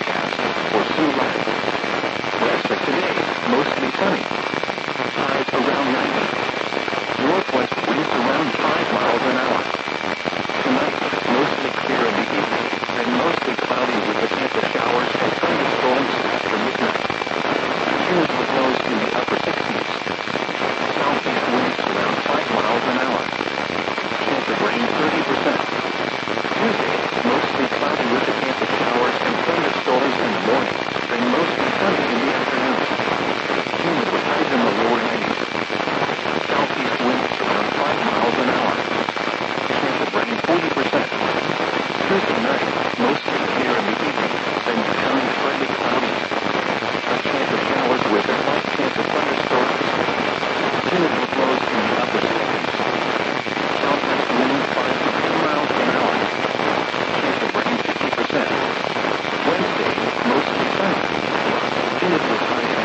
forecast for Sioux Lake. West of today, mostly sunny. Highs around 90. Northwest winds around 5 miles an hour. Tonight, mostly clear in the evening, and mostly cloudy with a chance of showers and thunderstorms after midnight. Humid lows in the upper 60s. Southeast winds around 5 miles an hour. Chance of rain 30%. Tuesday, mostly cloudy with a chance of showers and thunderstorms in the morning, and mostly sunny in the afternoon. Humid with highs in the lower 90s. Southeast winds around 5 miles an hour. Chance of rain 40%. Tuesday night, mostly clear in the evening, then becoming partly cloudy. A chance of showers with a slight chance of thunderstorms. Humid with lows in the upper 60s. Southwest winds 5 to 10 miles an hour. Chance of rain 50%. Wednesday, mostly sunny. Humid with highs